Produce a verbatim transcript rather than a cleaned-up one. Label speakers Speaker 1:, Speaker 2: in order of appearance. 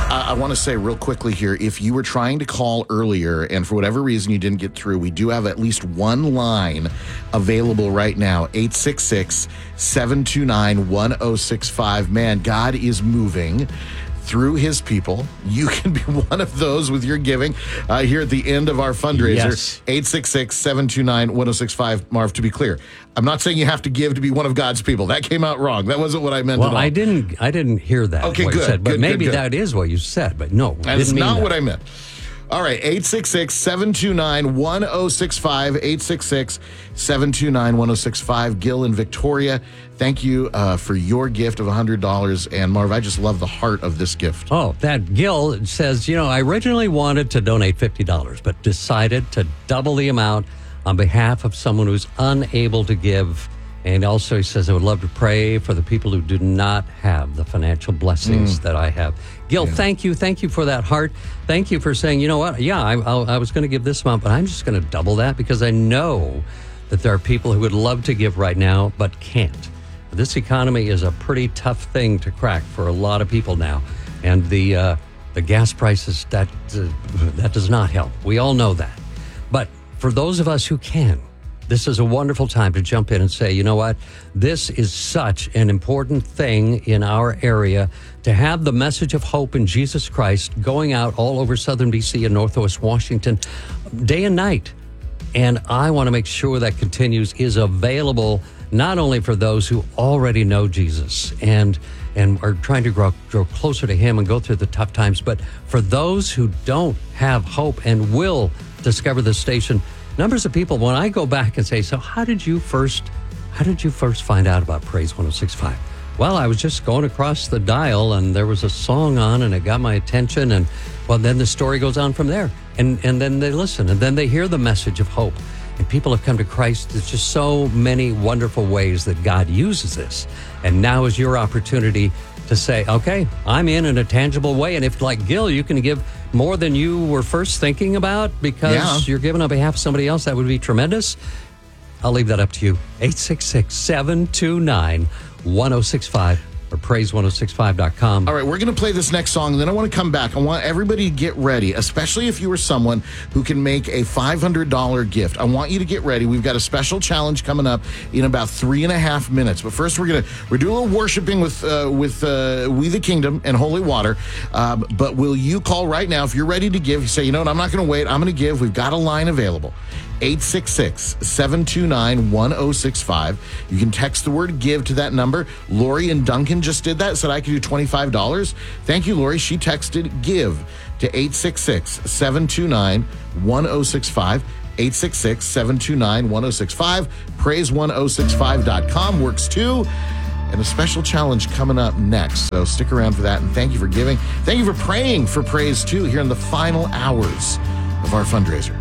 Speaker 1: Uh, I want to say real quickly here, if you were trying to call earlier and for whatever reason you didn't get through, we do have at least one line available right now, eight six six, seven two nine, one oh six five. Man, God is moving through his people. You can be one of those with your giving uh, here at the end of our fundraiser.
Speaker 2: Yes.
Speaker 1: eight six six, seven two nine, one oh six five. Marv, to be clear, I'm not saying you have to give to be one of God's people. That came out wrong. That wasn't what I meant
Speaker 2: Well,
Speaker 1: at all.
Speaker 2: I didn't I didn't hear that.
Speaker 1: Okay,
Speaker 2: what you
Speaker 1: good,
Speaker 2: said, but
Speaker 1: good,
Speaker 2: maybe
Speaker 1: good, good.
Speaker 2: that is what you said, but no.
Speaker 1: That's
Speaker 2: didn't mean
Speaker 1: not
Speaker 2: that.
Speaker 1: what I meant. All right, eight six six, seven two nine, one oh six five, eight six six, seven two nine, one oh six five. Gil and Victoria, thank you uh, for your gift of one hundred dollars. And Marv, I just love the heart of this gift.
Speaker 2: Oh, that Gil says, you know, I originally wanted to donate fifty dollars, but decided to double the amount on behalf of someone who's unable to give. And also he says, I would love to pray for the people who do not have the financial blessings mm. that I have. Gil, yeah. thank you. Thank you for that heart. Thank you for saying, you know what? Yeah, I, I, I was going to give this amount, but I'm just going to double that because I know that there are people who would love to give right now, but can't. This economy is a pretty tough thing to crack for a lot of people now. And the uh, the gas prices, that uh, that does not help. We all know that. But for those of us who can, this is a wonderful time to jump in and say, you know what? This is such an important thing in our area to have the message of hope in Jesus Christ going out all over southern B C and northwest Washington day and night. And I want to make sure that Continues is available not only for those who already know Jesus and and are trying to grow, grow closer to him and go through the tough times, but for those who don't have hope and will discover the station. Numbers of people, when I go back and say, so how did you first, how did you first find out about Praise one oh six point five? Well, I was just going across the dial and there was a song on and it got my attention. And well, then the story goes on from there. And, and then they listen and then they hear the message of hope. And people have come to Christ. There's just so many wonderful ways that God uses this. And now is your opportunity to say, okay, I'm in in a tangible way. And if, like Gil, you can give more than you were first thinking about because yeah. you're giving on behalf of somebody else, that would be tremendous. I'll leave that up to you. eight six six, seven two nine, one oh six five or praise one oh six five dot com.
Speaker 1: All right, we're going to play this next song, and then I want to come back. I want everybody to get ready, especially if you are someone who can make a five hundred dollars gift. I want you to get ready. We've got a special challenge coming up in about three and a half minutes. But first, we're going to we're doing a little worshiping with uh, with uh, We the Kingdom and Holy Water. Um, but will you call right now if you're ready to give? You say, you know what, I'm not going to wait. I'm going to give. We've got a line available. eight six six, seven two nine, one oh six five. You can text the word give to that number. Lori and Duncan just did that, said I could do twenty-five dollars. Thank you, Lori. She texted give to eight six six, seven two nine, one oh six five. eight six six, seven two nine, one oh six five. praise one oh six five dot com works too. And a special challenge coming up next. So stick around for that. And thank you for giving. Thank you for praying for Praise too here in the final hours of our fundraiser.